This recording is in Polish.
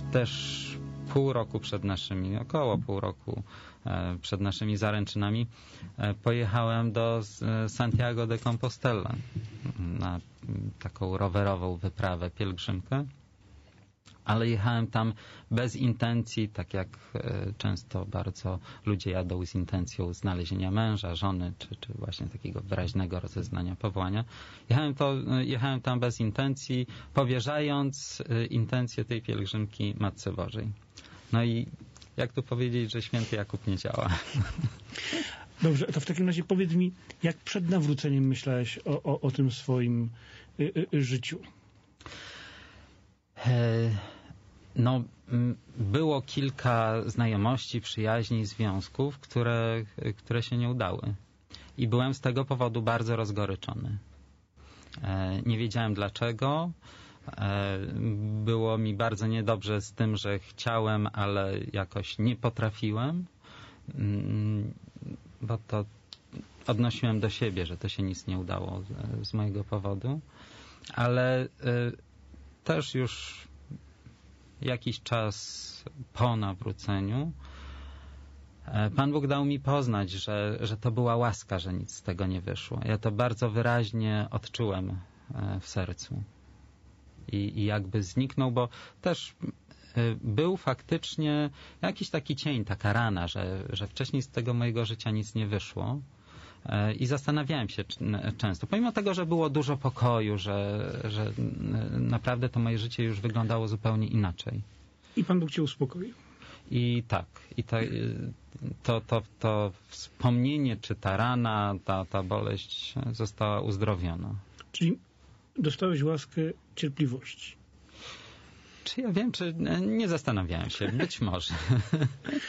też około pół roku przed naszymi zaręczynami pojechałem do Santiago de Compostela na taką rowerową wyprawę, pielgrzymkę. Ale jechałem tam bez intencji, tak jak często bardzo ludzie jadą z intencją znalezienia męża, żony, czy właśnie takiego wyraźnego rozeznania powołania. Jechałem tam bez intencji, powierzając intencję tej pielgrzymki Matce Bożej. No i jak tu powiedzieć, że święty Jakub nie działa? Dobrze, to w takim razie powiedz mi, jak przed nawróceniem myślałeś o tym swoim życiu? No, było kilka znajomości, przyjaźni, związków, które się nie udały. I byłem z tego powodu bardzo rozgoryczony. Nie wiedziałem dlaczego. Było mi bardzo niedobrze z tym, że chciałem, ale jakoś nie potrafiłem, bo to odnosiłem do siebie, że to się nic nie udało z mojego powodu. Ale też już jakiś czas po nawróceniu Pan Bóg dał mi poznać, że to była łaska, że nic z tego nie wyszło. Ja to bardzo wyraźnie odczułem w sercu. I jakby zniknął, bo też był faktycznie jakiś taki cień, taka rana, że wcześniej z tego mojego życia nic nie wyszło. I zastanawiałem się często, pomimo tego, że było dużo pokoju, że naprawdę to moje życie już wyglądało zupełnie inaczej. I Pan Bóg cię uspokoił. I tak, to wspomnienie, czy ta rana, ta boleść została uzdrowiona. Czyli dostałeś łaskę cierpliwości. Czy ja wiem, czy nie zastanawiałem się, być może.